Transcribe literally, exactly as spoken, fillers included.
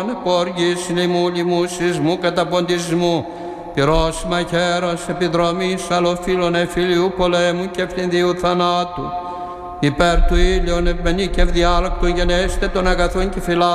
Πόργης, λοιμού, λοιμού, σεισμού, καταποντισμού, πυρός, μαχαίρος, επιδρομής, αλλοφύλων, εφηλιού, πολέμου και φθινδίου θανάτου, υπέρ του ήλιον, ευμενή και ευδιάλακτου, γενέστε των αγαθών και φυλάτων,